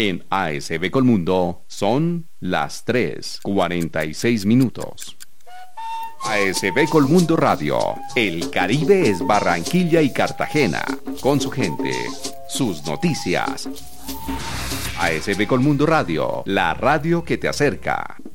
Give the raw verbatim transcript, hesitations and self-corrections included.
En A S B Colmundo son las tres cuarenta y seis minutos. A S B Colmundo Radio. El Caribe es Barranquilla y Cartagena. Con su gente, sus noticias. A S B Colmundo Radio, la radio que te acerca.